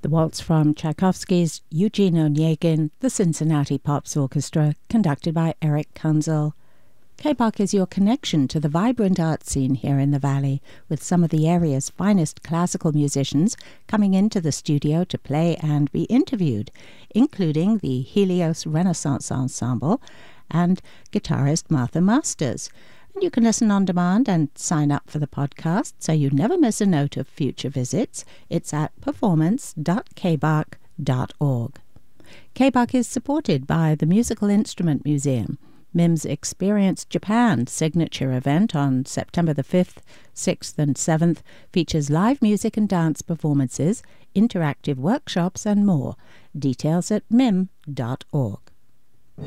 The waltz from Tchaikovsky's Eugene Onegin, the Cincinnati Pops Orchestra, conducted by Eric Kunzel. KBOK is your connection to the vibrant art scene here in the Valley, with some of the area's finest classical musicians coming into the studio to play and be interviewed, including the Helios Renaissance Ensemble and guitarist Martha Masters. And you can listen on demand and sign up for the podcast so you never miss a note of future visits. It's at performance.kbok.org. KBOK is supported by the Musical Instrument Museum. MIM's Experience Japan signature event on September the 5th, 6th and 7th features live music and dance performances, interactive workshops and more. Details at mim.org.